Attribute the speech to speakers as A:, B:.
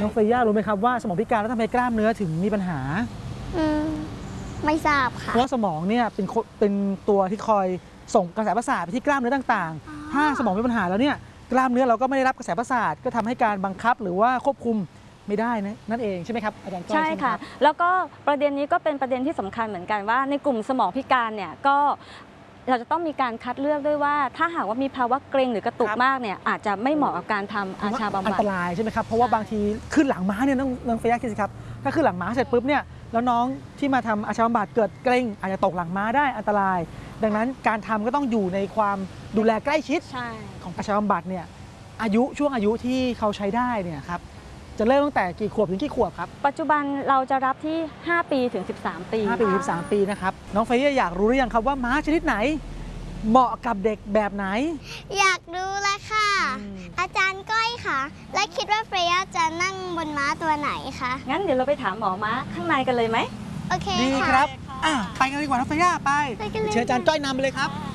A: น้องเฟย่ารู้ไหมครับว่าสมองพิการแล้วทำไมกล้ามเนื้อถึงมีปัญหา
B: ไม่ทราบค่ะ
A: เพราะว่าสมองเนี่ยเป็นตัวที่คอยส่งกระแสประสาทไปที่กล้ามเนื้อต่างๆถ้าสมองมีปัญหาแล้วเนี่ยกล้ามเนื้อเราก็ไม่ได้รับกระแสประสาทก็ทำให้การบังคับหรือว่าควบคุมไม่ได้นั่นเองใช่ไหมครับอาจารย์ก้อย
C: ใช่ค่ะแล้วก็ประเด็นนี้ก็เป็นประเด็นที่สำคัญเหมือนกันว่าในกลุ่มสมองพิการเนี่ยก็เราจะต้องมีการคัดเลือกด้วยว่าถ้าหากว่ามีภาวะเกร็งหรือกระตุกมากเนี่ยอาจจะไม่เหมาะกับการทำอาชาบำบัด
A: อันตรายใช่ไหมครับเพราะว่าบางทีขึ้นหลังม้าเนี่ยน้องเฟย่าคิดสิครับถ้าขึ้นหลังม้าเสร็จปุ๊บเนี่ยแล้วน้องที่มาทำอาชาบำบัดเกิดเกร็งอาจจะตกหลังม้าได้อันตรายดังนั้นการทำก็ต้องอยู่ในความดูแลใกล้ชิดของอาชาบำบัดเนี่ยช่วงอายุที่เขาใช้ได้เนี่ยครับจะเริ่มตั้งแต่กี่ขวบถึงกี่ขวบครับ
C: ปัจจุบันเราจะรับที่5ปีถึง13ปี
A: 5 ปีถึง 13 ปีนะครับน้องเฟย่าอยากรู้หรือยังครับว่าม้าชนิดไหนเหมาะกับเด็กแบบไหน
B: อยากรู้แล้วค่ะอาจารย์ก้อยค่ะและคิดว่าเฟย่าจะนั่งบนม้าตัวไหนคะ
C: งั้นเดี๋ยวเราไปถามหมอม้าข้างในกันเลยไหม
B: โอเค
A: ดีครับไปกันดีกว่าน้องเฟย่าไปเชิญอาจารย์จ้อยนำไปเลยครับ